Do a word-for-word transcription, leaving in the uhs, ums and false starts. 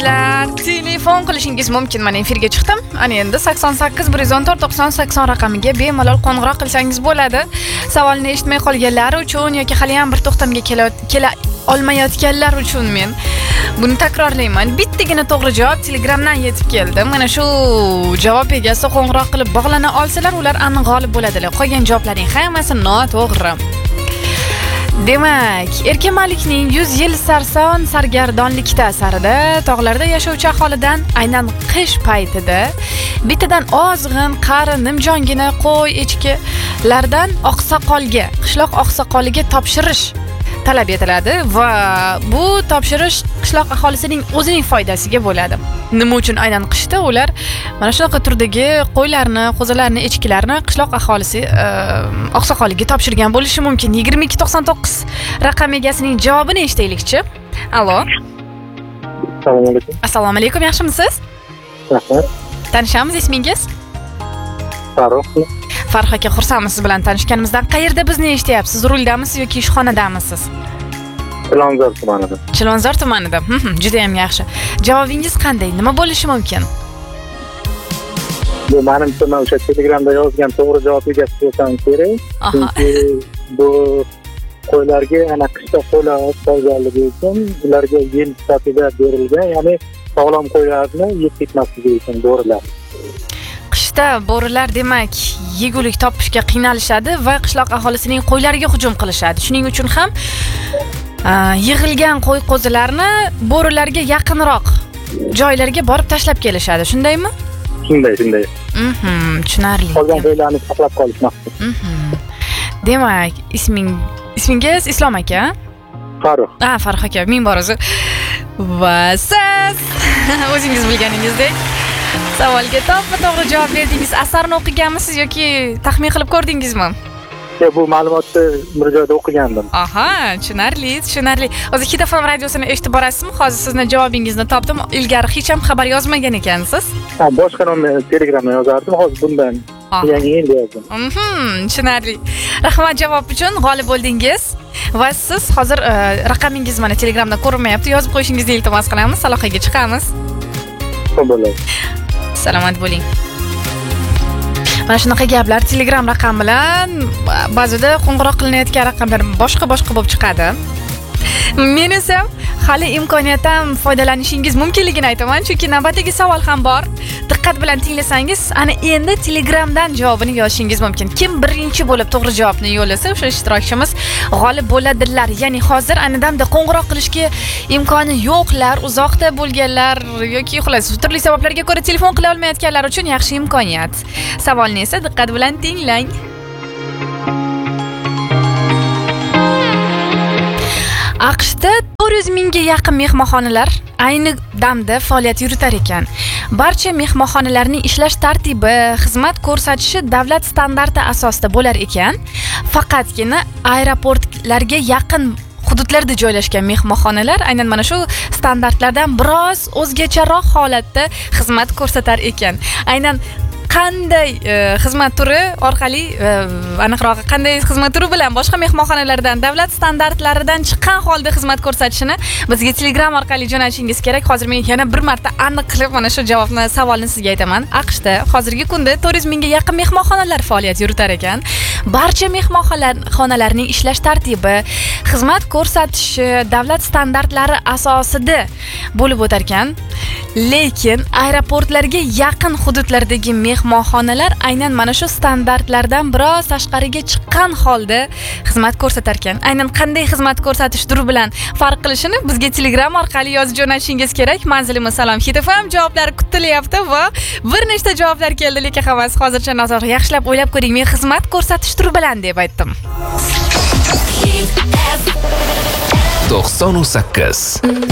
sizlar telefon qilishingiz mumkin. Mana efirga chiqdim. Ana endi sakson sakkiz bir yuz o'n to'rt to'qson sakson raqamiga bemalol qo'ng'iroq qilsangiz bo'ladi. Savolni eshitmay qolganlar uchun yoki hali ham bir to'xtamga kela olmayotganlar uchun men buni takrorlayman. Bittagina to'g'ri javob Telegramdan yetib keldi. Mana shu javob egasi qo'ng'iroq qilib bog'lana olsalar, ular aniq g'olib bo'ladilar. Qolgan javoblarning hammasi noto'g'ri. Demak, Erkamalikning yuz yil sarson sargardonlikda asarida tog'larda yashovchi aholidan aynan qish paytida bittadan ozg'in, qari, nimjongina qo'y echkilardan oqsoqolga, qishloq oqsoqoliga topshirish talab etiladi va bu topshirish qishloq aholisining o'zining foydasiga bo'ladi. Nima uchun aynan qishda ular mana shunaqa turdagi qo'ylarni, qo'zilarni, echkilarni qishloq aholisi oqsoqoliga topshirgan bo'lishi mumkin. yigirma ikki to'qson to'qqiz raqam egasining javobini eshitaylikchi. Allo. Assalomu alaykum. Assalomu alaykum, yaxshimisiz? Rahmat. Tanishamiz, ismingiz? Farruh. Farruh aka, xursandmiz siz bilan tanishganimizdan. Qayerda bizni eshityapsiz? Ruldamisiz yoki ishxonadamisiz? Chilonzor tumanida. Chilonzor tumanida. Juda ham yaxshi. Javobingiz qanday? Nima bo'lishi mumkin? Bu menimcha men o'sha Telegramda yozgan to'g'ri javob egasi bo'lsam kerak. Chunki bu qo'ylarga ana qishda qo'ylar qolganligi uchun ularga yil sifatida berilgan, ya'ni sog'lom qo'ylarni yeb ketmasligi uchun bo'rilar. Qishda bo'rilar demak yegulik topishga qiynalishadi va qishloq aholisining qo'ylariga hujum qilishadi. Shuning uchun ham yig'ilgan qo'y qo'zilarni bo'rilarga yaqinroq joylarga borib tashlab kelishadi. Shundaymi? Shunday, shunday. Mhm, tushunarli. Qolgan qo'ylarni saqlab qolish maqsad. Mhm. Demak, isming ismingiz Islom aka? Farruh. Ha, Farruh aka, ming bor o'zi. Va siz o'zingiz bilganingizdek savolga to'g'ri javob berdingiz. Asarni o'qiganmisiz yoki taxmin qilib ko'rdingizmi? Bu ma'lumotni bir joyda o'qigandim. Aha, tushunarli, tushunarli. O'zi Hit F M radiosini eshitib borasizmi? Hozir sizni javobingizni topdim. Ilgari hech ham xabar yozmagan ekansiz. Ha, boshqa nomni Telegramda yozardim, hozir bundan yangi endi yozdim. Mhm, tushunarli. Rahmat javob uchun, g'olib bo'ldingiz. Va siz hozir raqamingiz mana Telegramda ko'rinmayapti. Yozib qo'yishingizni iltimos qilamiz. Aloqaga chiqamiz. Xo'p bo'ladi. Salomat bo'ling. Mana shunaqa gaplar Telegram raqam bilan ba'zida qo'ng'iroq qilinayotgan raqamlar boshqa-boshqa bo'lib chiqadi. Men esa hali imkoniyatdan foydalanishingiz mumkinligini aytaman, chunki navbatdagi savol ham bor. Diqqat bilan tinglasangiz, ana endi Telegramdan javobini yozishingiz mumkin. Kim birinchi bo'lib to'g'ri javobni yo'llasa, o'sha ishtirokchimiz g'olib bo'ladilar. Ya'ni hozir ana damda qo'ng'iroq qilishga imkoni yo'qlar, uzoqda bo'lganlar yoki xullas turli sabablarga ko'ra telefon qila olmayotganlar uchun yaxshi imkoniyat. Savolni esa diqqat bilan tinglang. AQShda to'rt yuz mingga yaqin mehmonxonalar ayni damda faoliyat yuritar ekan. Barcha mehmonxonalarning ishlash tartibi, xizmat ko'rsatishi davlat standarti asosida bo'lar ekan. Faqatgina aeroportlarga yaqin hududlarda joylashgan mehmonxonalar aynan mana shu standartlardan biroz o'zgacharoq holatda xizmat ko'rsatar ekan. Aynan qanday xizmat turi orqali aniqroq qanday xizmat turi bilan boshqa mehmonxonalardan davlat standartlaridan chiqqan holda xizmat ko'rsatishini bizga Telegram orqali jo'natishingiz kerak. Hozir men yana bir marta aniq qilib mana shu javobni, savolni sizga aytaman. AQShda hozirgi kunda to'rt yuz mingga yaqin mehmonxonalar faoliyat yuritar ekan. Barcha mehmonxonalarning ishlash tartibi, xizmat ko'rsatishi davlat standartlari asosida bo'lib o'tar ekan. Lekin aeroportlarga yaqin hududlardagi mehmonxonalar aynan mana shu standartlardan biroz tashqariga chiqqan holda xizmat ko'rsatar ekan. Aynan qanday xizmat ko'rsatish turi bilan farq qilishini bizga Telegram orqali yozib jo'natishingiz kerak. Manzilimiz Salom Hit F M javoblari kutilyapti va bir nechta javoblar keldi, lekin hammasi hozircha noto'g'ri. Yaxshilab o'ylab ko'ring. Men xizmat ko'rsatish turi bilan deb aytdim. to'qson sakkiz